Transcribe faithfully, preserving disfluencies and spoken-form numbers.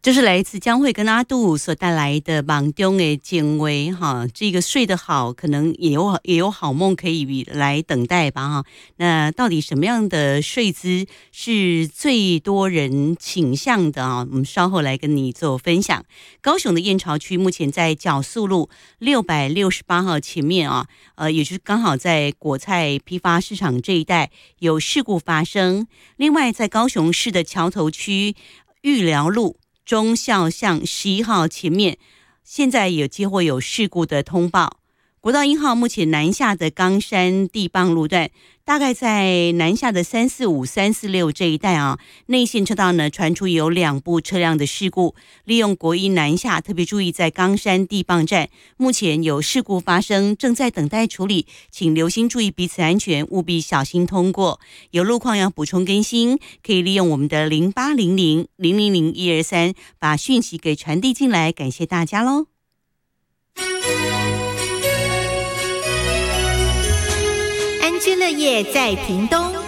这是来自江蕙跟阿杜所带来的梦中的警卫哈，这个睡得好，可能也有也有好梦可以来等待吧哈。那到底什么样的睡姿是最多人倾向的啊？我们稍后来跟你做分享。高雄的燕巢区目前在角宿路六百六十八号前面啊，呃，也就是刚好在果菜批发市场这一带有事故发生。另外，在高雄市的桥头区裕寮路忠孝巷十一号前面，现在有机会有事故的通报。国道一号目前南下的冈山地磅路段，大概在南下的三四五、三四六这一带啊，内线车道呢传出有两部车辆的事故，利用国一南下，特别注意在冈山地磅站，目前有事故发生，正在等待处理，请留心注意彼此安全，务必小心通过。有路况要补充更新，可以利用我们的零八零零零零零一二三把讯息给传递进来，感谢大家喽。 安居乐业在屏东，